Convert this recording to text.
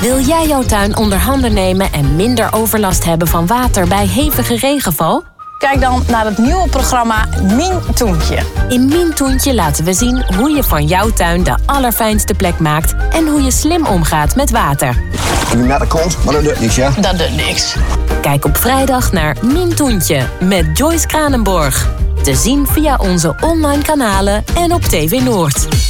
Wil jij jouw tuin onder handen nemen en minder overlast hebben van water bij hevige regenval? Kijk dan naar het nieuwe programma Mien Toentje. In Mien Toentje laten we zien hoe je van jouw tuin de allerfijnste plek maakt en hoe je slim omgaat met water. Ik ben naar de kont, maar dat doet niks, ja? Dat doet niks. Kijk op vrijdag naar Mien Toentje met Joyce Kranenborg. Te zien via onze online kanalen en op TV Noord.